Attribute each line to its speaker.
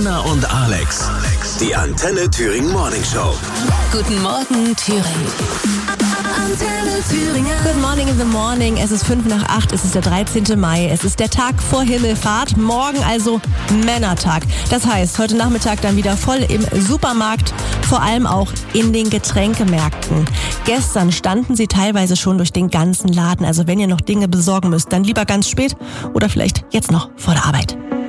Speaker 1: Anna und Alex. Die Antenne Thüringen Morning Show.
Speaker 2: Guten Morgen, Thüringen. Antenne Thüringen.
Speaker 3: Good morning in the morning. Es ist 7:05, es ist der 13. Mai. Es ist der Tag vor Himmelfahrt. Morgen also Männertag. Das heißt, heute Nachmittag dann wieder voll im Supermarkt, vor allem auch in den Getränkemärkten. Gestern standen sie teilweise schon durch den ganzen Laden. Also wenn ihr noch Dinge besorgen müsst, dann lieber ganz spät oder vielleicht jetzt noch vor der Arbeit.